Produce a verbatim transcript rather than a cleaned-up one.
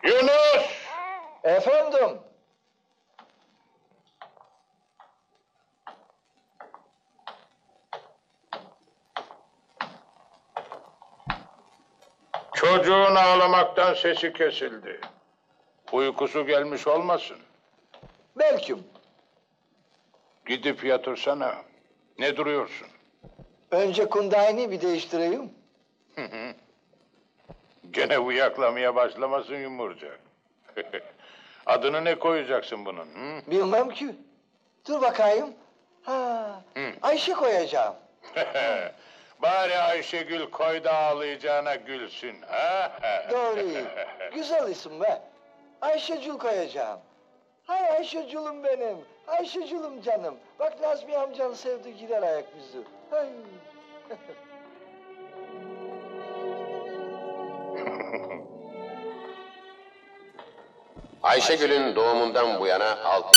Yunus! Efendim? Çocuğun ağlamaktan sesi kesildi. Uykusu gelmiş olmasın. Belki. Gidip yatırsana. Ne duruyorsun? Önce kundayını bir değiştireyim. Gene uyaklamaya başlamasın yumurcak. Adını ne koyacaksın bunun? Hı? Bilmem ki. Dur bakayım. Ha, Hı. Ayşe koyacağım. Bari Ayşegül koy da ağlayacağına gülsün. Ha? Doğru. Güzel isim be. Ayşecül koyacağım. Hay Ayşecül'üm benim. Ayşecül'üm canım. Bak Nazmi amcan sevdi gider ayak bizi. Hay. Ayşegül'ün doğumundan bu yana altı